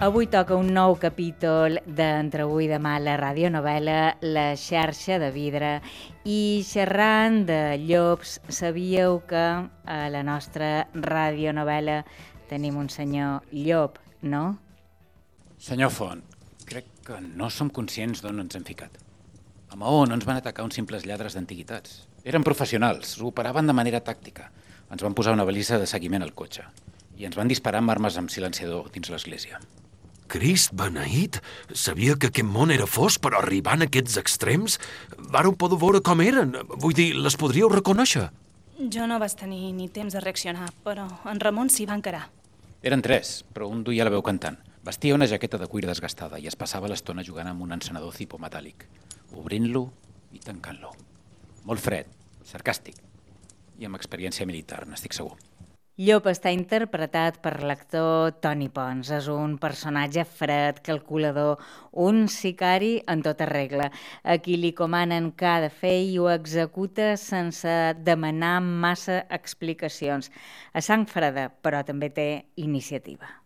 Avui toca un nou capítol d'Entre avui i demà a la radionovel·la La xarxa de vidre i xerrant de llops, sabíeu que a la nostra radionovel·la tenim un senyor llop, no? Senyor Font, crec que no som conscients d'on ens hem ficat. A Maó no ens van atacar uns simples lladres d'antiguitats. Eren professionals, ho operaven de manera tàctica. Ens van posar una balissa de seguiment al cotxe i ens van disparar amb armes amb silenciador dins l'església. Crist beneït! Sabia que aquest món era fosc, però arribant a aquests extrems, vàreu poder veure com eren. Vull dir, les podríeu reconèixer. Jo no vaig tenir ni temps de reaccionar, però en Ramon s'hi va encarar. Eren tres, però un duia la veu cantant. Vestia una jaqueta de cuir desgastada i es passava l'estona jugant amb un encenedor Zippo metàl·lic, obrint-lo i tancant-lo. Molt fred, sarcàstic i amb experiència militar, n'estic segur. Llop està interpretat per l'actor Toni Pons. És un personatge fred, calculador, un sicari en tota regla, a qui li comanen què ha de fer i ho executa sense demanar massa explicacions. A sang freda, però també té iniciativa.